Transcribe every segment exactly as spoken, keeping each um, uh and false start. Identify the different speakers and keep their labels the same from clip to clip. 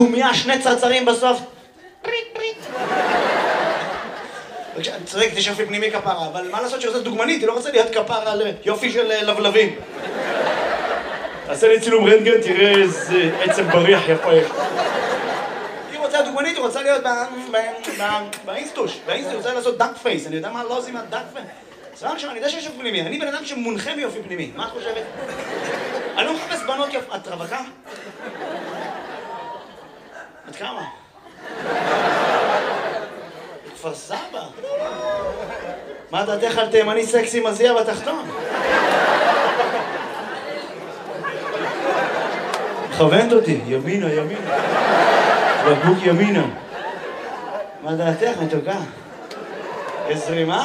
Speaker 1: דומיה, שני צרצרים בסוף. צודק, יש יופי פנימי כפרה, אבל מה לעשות שעושה דוגמנית? היא לא רוצה להיות כפרה על יופי של לבלבים. תעשה לי צילום רנטגן, תראה איזה עצם בריח יפה יש. היא רוצה דוגמנית, היא רוצה להיות באינסטוש. באינסטוש היא רוצה לעשות דאק פייס. אני יודע מה לא עושים מהדאק פייס. סבבה עכשיו, אני יודע שיש יופי פנימי. אני בן אדם שמונחה ביופי פנימי. מה את חושבת? אני לא מחפש בנות יופי. את רווקה? את כמה? כפר סבא. מה דעתך על תימני סקסי מזיע בתחתון? מכוונת אותי, ימינה, ימינה. בקבוק ימינה. מה דעתך, מתוקה? יש זרימה?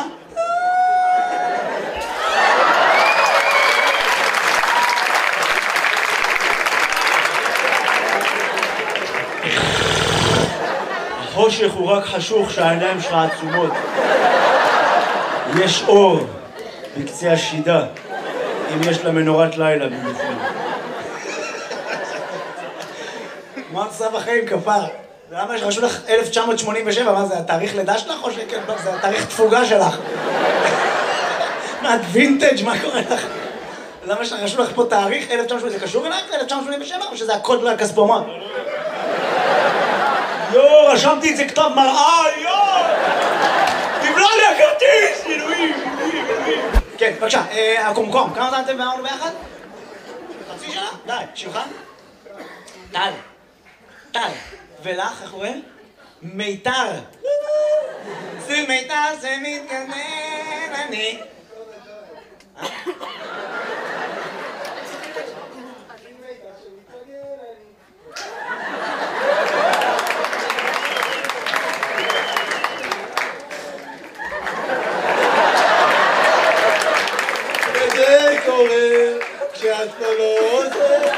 Speaker 1: החושך הוא רק חשוך שהעיניים שלך עצומות. יש אור בקצה השידה, אם יש לה מנורת לילה במיוחד. מה עושה בחיים כפר? למה שרשו לך אלף תשע מאות שמונים ושבע? מה זה, התאריך לידה שלך או שכן? לא, זה התאריך תפוגה שלך. מה, את וינטג'? מה קורה לך? למה שרשו לך פה תאריך אלף תשע מאות שמונים ושבע? זה קשור אלייך ל-אלף תשע מאות שמונים ושבע או שזה הקוד לכספומט? יואו, רשמתי את זה כתב מראה, יואו! תבלע לי הכרטיס! אלוהים, אלוהים, אלוהים. כן, בבקשה, הקומקום, כמה זמן אתם ואמרנו ביחד? חצי שנה? די, שמך? טל. טל. ולך, איך קוראים? מיתר. זה מיתר שמתגנן אני. וזה קורה כשאת פה לא עוזרת.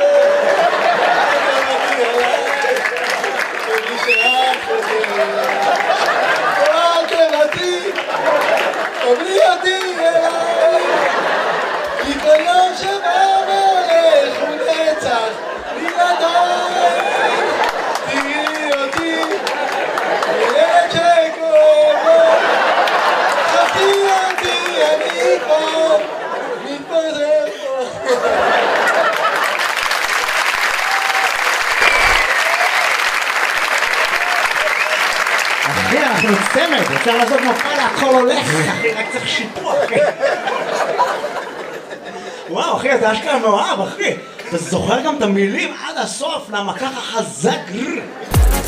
Speaker 1: תבלי אותי אליי, כי כל יום שבא והולך הוא נצח בלעדיי. תראי אותי, ילד שכואב לו, חכי אותי, אני פה, מתפזר פה. אחי, אנחנו צמד, אפשר לעשות מופע להכל הולך, אחי, רק צריך שיפוע, אחי. וואו, אחי, אתה אשכרה מאוהב, אחי. אתה זוכר גם את המילים עד הסוף, למה ככה חזק.